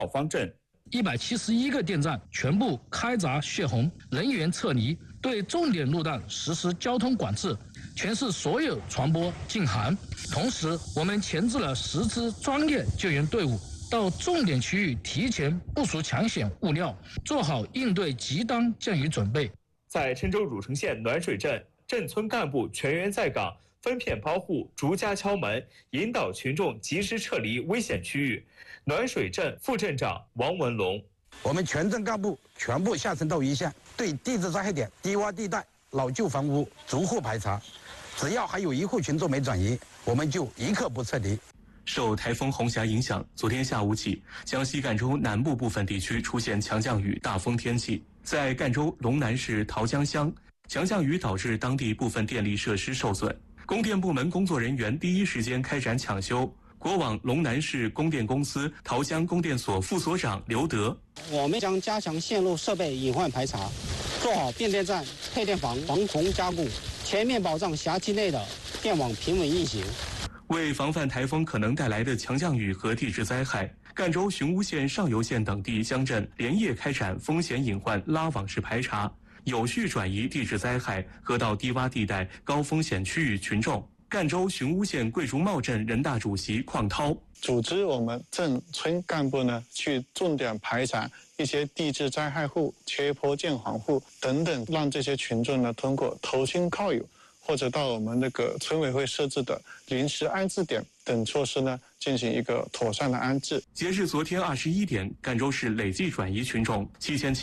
方阵。 171个电站全部开闸血红，人员撤离，对重点路段实施交通管制，全市所有船舶禁航。同时，我们前置了10支专业救援队伍，到重点区域提前部署抢险物料，做好应对极端降雨准备。 在郴州汝城县暖水镇，镇村干部全员在岗，分片包户，逐家敲门，引导群众及时撤离危险区域。暖水镇副镇长王文龙： 我们全镇干部全部下沉到一线，对地质灾害点、低洼地带、老旧房屋逐户排查，只要还有一户群众没转移，我们就一刻不撤离。 受台风红霞影响，昨天下午起，江西赣州南部部分地区出现强降雨、大风天气。在赣州龙南市桃江乡，强降雨导致当地部分电力设施受损，供电部门工作人员第一时间开展抢修。国网龙南市供电公司桃江供电所副所长刘德： 我们将加强线路设备隐患排查，做好变电站、配电房防洪加固，全面保障辖区内的电网平稳运行。 为防范台风可能带来的强降雨和地质灾害，赣州寻乌县、上游县等地乡镇连夜开展风险隐患拉网式排查，有序转移地质灾害和到低洼地带高风险区域群众。赣州寻乌县桂竹茂镇人大主席邝涛组织我们镇村干部呢，去重点排查一些地质灾害户、缺坡建房户等等，让这些群众呢通过投亲靠友或者到我们那个村委会设置的临时安置点等措施呢，进行一个妥善的安置。 截至昨天21点，赣州市累计转移群众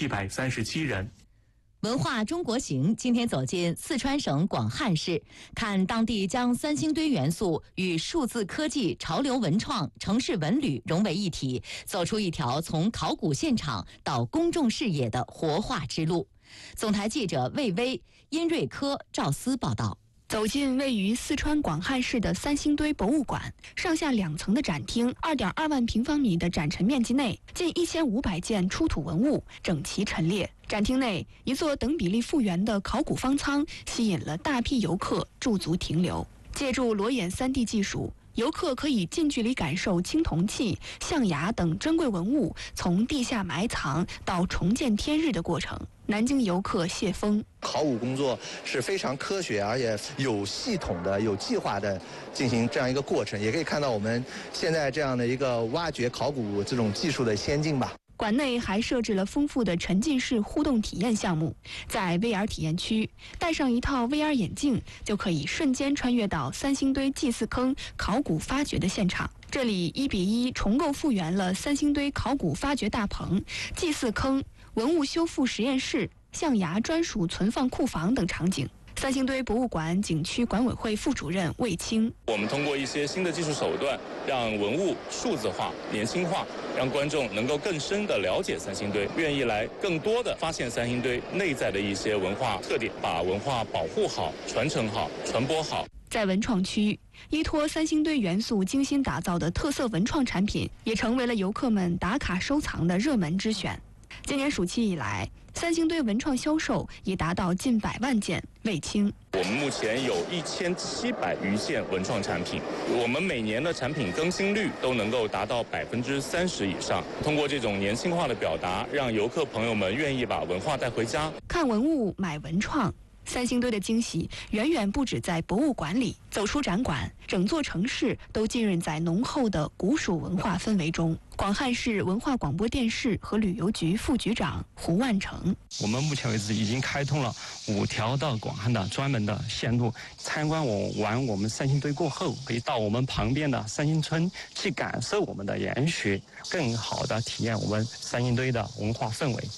7737人。 文化中国行今天走进四川省广汉市，看当地将三星堆元素与数字科技、潮流文创、城市文旅融为一体，走出一条从考古现场到公众视野的活化之路。总台记者魏巍、殷瑞科、赵思报道。 走进位于四川广汉市的三星堆博物馆，上下2层的展厅，2.2万平方米的展陈面积内，近1500件出土文物整齐陈列。展厅内，一座等比例复原的考古方舱吸引了大批游客驻足停留。借助裸眼3D 技术，游客可以近距离感受青铜器、象牙等珍贵文物从地下埋藏到重见天日的过程。南京游客谢峰： 考古工作是非常科学而且有系统的、有计划的进行这样一个过程，也可以看到我们现在这样的一个挖掘考古这种技术的先进吧。 馆内还设置了丰富的沉浸式互动体验项目，在 VR 体验区，戴上一套 VR 眼镜，就可以瞬间穿越到三星堆祭祀坑考古发掘的现场。这里1:1重构复原了三星堆考古发掘大棚、祭祀坑、文物修复实验室、象牙专属存放库房等场景。三星堆博物馆景区管委会副主任魏青： 我们通过一些新的技术手段，让文物数字化、年轻化，让观众能够更深地了解三星堆，愿意来更多地发现三星堆内在的一些文化特点，把文化保护好、传承好、传播好。 在文创区，依托三星堆元素精心打造的特色文创产品，也成为了游客们打卡收藏的热门之选。今年暑期以来，三星堆文创销售已达到近100万件。魏青： 我们目前有1700余件文创产品，我们每年的产品更新率都能够达到30%以上。通过这种年轻化的表达，让游客朋友们愿意把文化带回家。 看文物，买文创。三星堆的惊喜远远不止在博物馆里，走出展馆，整座城市都浸润在浓厚的古蜀文化氛围中。广汉市文化广播电视和旅游局副局长胡万成： 我们目前为止已经开通了5条到广汉的专门的线路，参观完我们三星堆过后，可以到我们旁边的三星村去感受我们的研学，更好的体验我们三星堆的文化氛围。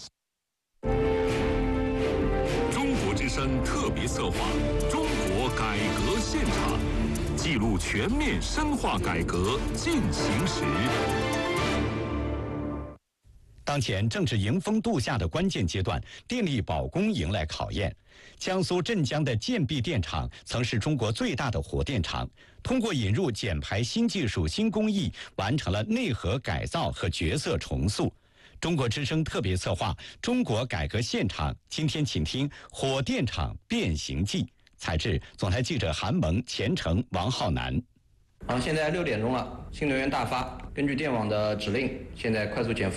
之声特别策划《中国改革现场》，记录全面深化改革进行时。 当前正是迎峰度夏的关键阶段，电力保供迎来考验。江苏镇江的建壁电厂曾是中国最大的火电厂，通过引入减排新技术、新工艺，完成了内核改造和角色重塑。中国之声特别策划《中国改革现场》，今天请听《火电厂变形记》，采制总台记者韩萌、钱程、王浩南。 现在6点钟了，新能源大发，根据电网的指令，现在快速减负